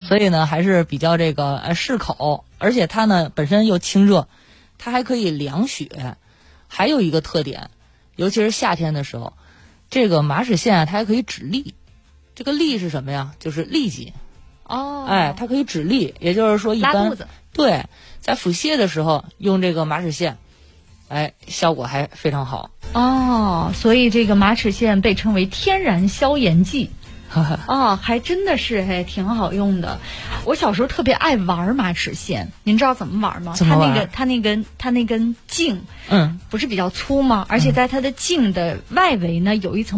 所以呢还是比较这个适口，而且它呢本身又清热，它还可以凉血。还有一个特点，尤其是夏天的时候，这个马齿苋啊它还可以止痢。这个痢是什么呀？就是痢疾。它可以止痢，也就是说一般拉肚子。 对，在腹泻的时候用这个马齿苋，效果还非常好。 所以这个马齿苋被称为天然消炎剂。还真的是挺好用的。我小时候特别爱玩马齿苋，您知道怎么玩吗？ 怎么玩？ 它那根茎， 不是比较粗吗？而且在它的茎的外围呢有一层